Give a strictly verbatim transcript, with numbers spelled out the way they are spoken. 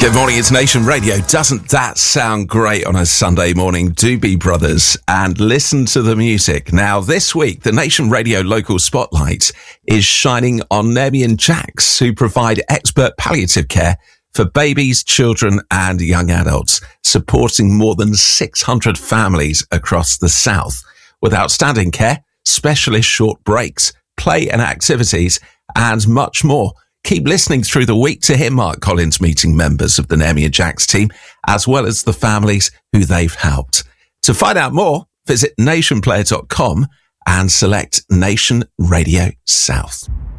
Good morning, it's Nation Radio. Doesn't that sound great on a Sunday morning? Doobie Brothers, and listen to the music. Now, this week, the Nation Radio local spotlight is shining on Nemean Jacks, who provide expert palliative care for babies, children and young adults, supporting more than six hundred families across the South with outstanding care, specialist short breaks, play and activities, and much more. Keep listening through the week to hear Mark Collins meeting members of the Nemean Jacks team, as well as the families who they've helped. To find out more, visit nation player dot com and select Nation Radio South.